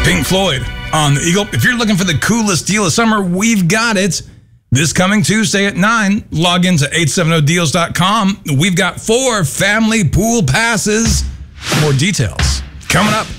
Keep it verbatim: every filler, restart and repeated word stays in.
Pink Floyd on the Eagle. If you're looking for the coolest deal of summer, we've got it. This coming Tuesday at nine, log into eight seventy deals dot com. We've got four family pool passes. More details coming up.